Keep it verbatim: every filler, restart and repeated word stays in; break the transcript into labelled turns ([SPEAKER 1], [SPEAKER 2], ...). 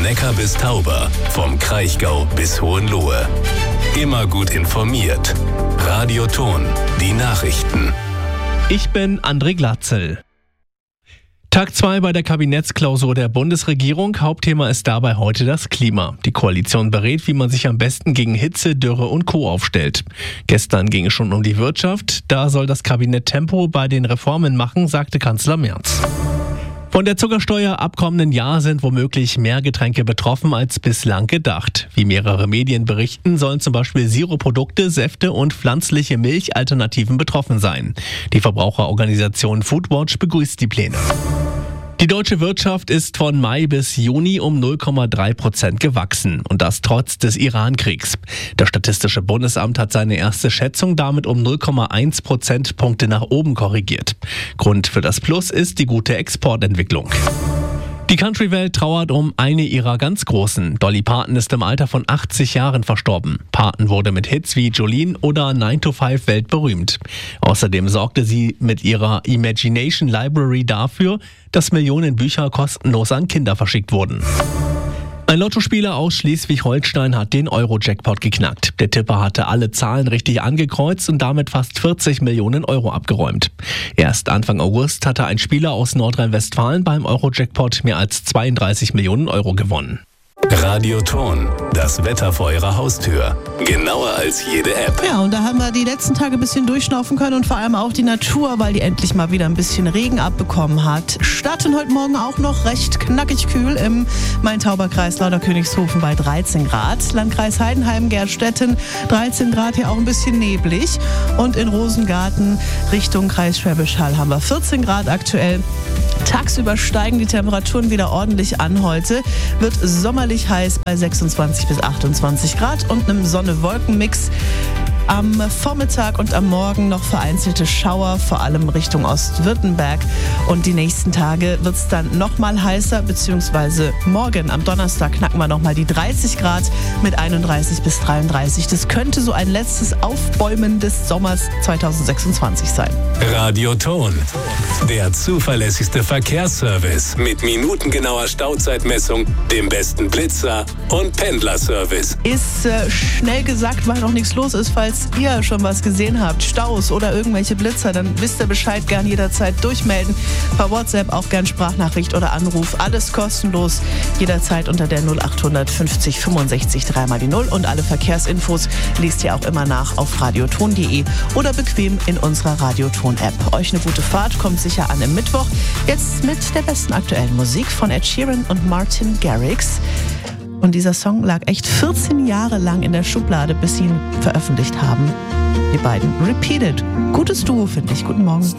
[SPEAKER 1] Neckar bis Tauber, vom Kraichgau bis Hohenlohe. Immer gut informiert. Radio Thon, die Nachrichten.
[SPEAKER 2] Ich bin André Glatzel. Tag zwei bei der Kabinettsklausur der Bundesregierung. Hauptthema ist dabei heute das Klima. Die Koalition berät, wie man sich am besten gegen Hitze, Dürre und Co. aufstellt. Gestern ging es schon um die Wirtschaft. Da soll das Kabinett Tempo bei den Reformen machen, sagte Kanzler Merz. Von der Zuckersteuer ab kommenden Jahr sind womöglich mehr Getränke betroffen als bislang gedacht. Wie mehrere Medien berichten, sollen zum Beispiel Sirupprodukte, Säfte und pflanzliche Milchalternativen betroffen sein. Die Verbraucherorganisation Foodwatch begrüßt die Pläne. Die deutsche Wirtschaft ist von Mai bis Juni um null Komma drei Prozent gewachsen und das trotz des Iran-Kriegs. Das Statistische Bundesamt hat seine erste Schätzung damit um null Komma eins Prozentpunkte nach oben korrigiert. Grund für das Plus ist die gute Exportentwicklung. Die Country-Welt trauert um eine ihrer ganz Großen. Dolly Parton ist im Alter von achtzig Jahren verstorben. Parton wurde mit Hits wie Jolene oder nine to five weltberühmt. Außerdem sorgte sie mit ihrer Imagination Library dafür, dass Millionen Bücher kostenlos an Kinder verschickt wurden. Ein Lottospieler aus Schleswig-Holstein hat den Euro-Jackpot geknackt. Der Tipper hatte alle Zahlen richtig angekreuzt und damit fast vierzig Millionen Euro abgeräumt. Erst Anfang August hatte ein Spieler aus Nordrhein-Westfalen beim Euro-Jackpot mehr als zweiunddreißig Millionen Euro gewonnen.
[SPEAKER 1] Radio Thon, das Wetter vor Ihrer Haustür. Genauer als jede App.
[SPEAKER 3] Ja, und da haben wir die letzten Tage ein bisschen durchschnaufen können und vor allem auch die Natur, weil die endlich mal wieder ein bisschen Regen abbekommen hat. Stadt und heute Morgen auch noch recht knackig kühl im Main-Tauber-Kreis Lauter-Königshofen bei dreizehn Grad. Landkreis Heidenheim, Gerstetten dreizehn Grad, hier auch ein bisschen neblig. Und in Rosengarten Richtung Kreis Schwäbisch Hall haben wir vierzehn Grad aktuell. Tagsüber steigen die Temperaturen wieder ordentlich an heute. Wird sommerlich heiß bei sechsundzwanzig bis achtundzwanzig Grad und einem Sonne-Wolken-Mix. Am Vormittag und am Morgen noch vereinzelte Schauer, vor allem Richtung Ostwürttemberg. Und die nächsten Tage wird es dann nochmal heißer, beziehungsweise morgen am Donnerstag knacken wir nochmal die dreißig Grad mit einunddreißig bis dreiunddreißig. Das könnte so ein letztes Aufbäumen des Sommers zweitausendsechsundzwanzig sein.
[SPEAKER 1] Radio Thon, der zuverlässigste Verkehrsservice mit minutengenauer Stauzeitmessung, dem besten Blitzer und Pendlerservice.
[SPEAKER 3] Ist äh, schnell gesagt, weil noch nichts los ist. Falls ihr schon was gesehen habt, Staus oder irgendwelche Blitzer, dann wisst ihr Bescheid, gern jederzeit durchmelden. Per WhatsApp auch gern Sprachnachricht oder Anruf. Alles kostenlos, jederzeit unter der null acht fünfzig fünfundsechzig drei mal die null. Und alle Verkehrsinfos liest ihr auch immer nach auf radioton punkt de oder bequem in unserer Radioton-App. Euch eine gute Fahrt, kommt sicher an im Mittwoch. Jetzt mit der besten aktuellen Musik von Ed Sheeran und Martin Garrix. Und dieser Song lag echt vierzehn Jahre lang in der Schublade, bis sie ihn veröffentlicht haben. Die beiden Repeated. Gutes Duo, finde ich. Guten Morgen.